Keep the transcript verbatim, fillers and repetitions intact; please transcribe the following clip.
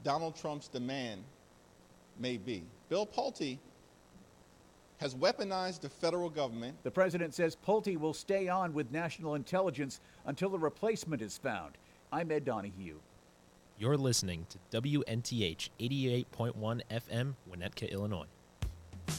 Donald Trump's demand may be. Bill Pulte has weaponized the federal government. The president says Pulte will stay on with national intelligence until a replacement is found. I'm Ed Donahue. You're listening to W N T H eighty-eight point one F M, Winnetka, Illinois.